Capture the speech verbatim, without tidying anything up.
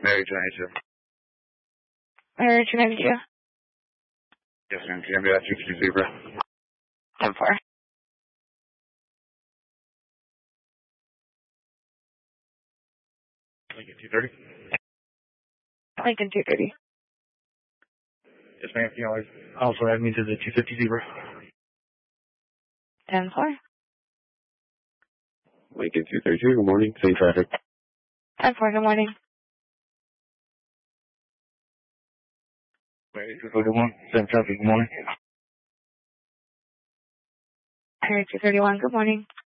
Mary, can I hit you? Mary, can I meet you? Yes, ma'am. Can I be that two fifty Zebra? ten four. Lincoln two thirty? Lincoln two thirty. Yes, ma'am. Can you always also add me to the two fifty Zebra? ten four. Lincoln two thirty-two, good morning. Same traffic. ten four, good morning. Mary, two thirty-one, same traffic, good morning. Mary two thirty-one, good morning.